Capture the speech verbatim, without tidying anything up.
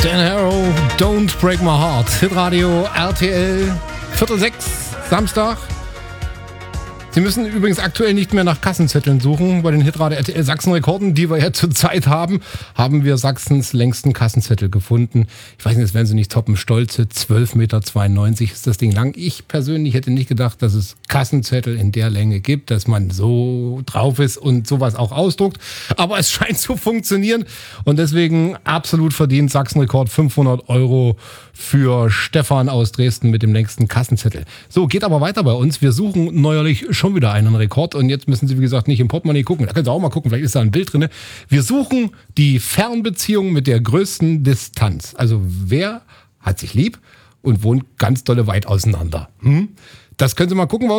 Dan Harrow, Don't Break My Heart. Hitradio R T L, Viertel sechs, Samstag. Sie müssen übrigens aktuell nicht mehr nach Kassenzetteln suchen. Bei den Hitradio R T L Sachsen-Rekorden, die wir ja zurzeit haben, haben wir Sachsens längsten Kassenzettel gefunden. Ich weiß nicht, das werden Sie nicht toppen. Stolze zwölf Komma zweiundneunzig Meter ist das Ding lang. Ich persönlich hätte nicht gedacht, dass es Kassenzettel in der Länge gibt, dass man so drauf ist und sowas auch ausdruckt. Aber es scheint zu funktionieren und deswegen absolut verdient. Sachsenrekord fünfhundert Euro für Stefan aus Dresden mit dem längsten Kassenzettel. So, geht aber weiter bei uns. Wir suchen neuerlich schon wieder einen Rekord und jetzt müssen Sie, wie gesagt, nicht im Portemonnaie gucken. Da können Sie auch mal gucken, vielleicht ist da ein Bild drin. Wir suchen die Fernbeziehung mit der größten Distanz. Also wer hat sich lieb und wohnt ganz dolle weit auseinander? Hm? Das können Sie mal gucken.